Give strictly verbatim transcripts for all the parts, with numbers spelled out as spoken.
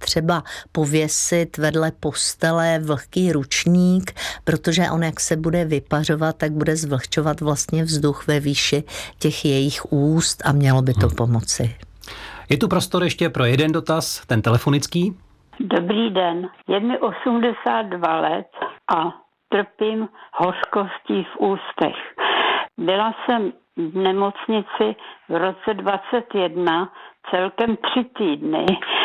třeba pověsit vedle postele vlhký ručník, protože on, jak se bude vypařovat, tak bude zvlhčovat vlastně vzduch ve výši těch jejich úst a mělo by to hmm. pomoci. Je tu prostor ještě pro jeden dotaz, ten telefonický. Dobrý den, je mi osmdesát dva let a trpím hořkostí v ústech. Byla jsem v nemocnici v roce dvacet jedna celkem tři týdny.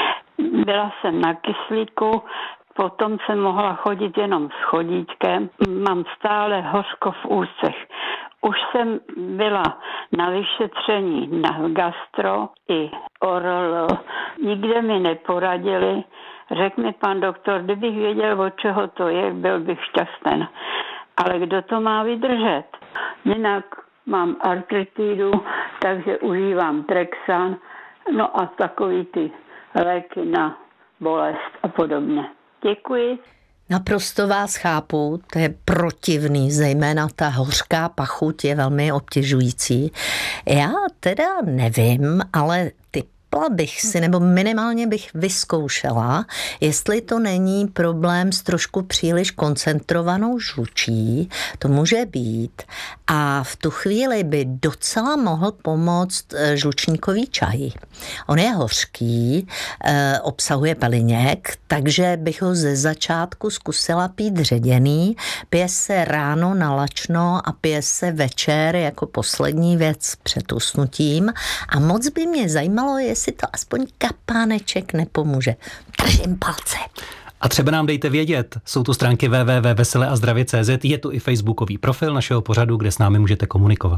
Byla jsem na kyslíku, potom jsem mohla chodit jenom s chodítkem. Mám stále hořko v ústech. Už jsem byla na vyšetření na gastro i orolo. Nikde mi neporadili. Řekl mi pan doktor, kdybych věděl, od čeho to je, byl bych šťastný. Ale kdo to má vydržet? Jinak mám artritidu, takže užívám Trexan, no a takový ty léky na bolest a podobně. Děkuji. Naprosto vás chápu, to je protivný, zejména ta hořká pachuť je velmi obtěžující. Já teda nevím, ale ty bych si, nebo minimálně bych vyzkoušela, jestli to není problém s trošku příliš koncentrovanou žlučí, to může být. A v tu chvíli by docela mohl pomoct žlučníkový čaj. On je hořký, obsahuje peliněk, takže bych ho ze začátku zkusila pít ředěný, pije se ráno na lačno a pije se večer jako poslední věc před usnutím. A moc by mě zajímalo, jestli to aspoň kapáneček nepomůže. Držím palce. A třeba nám dejte vědět, jsou tu stránky w w w tečka vesele a zdravě tečka c z, je tu i facebookový profil našeho pořadu, kde s námi můžete komunikovat.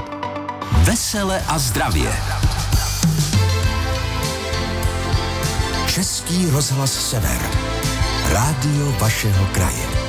Vesele a zdravě. Český rozhlas Sever. Rádio vašeho kraje.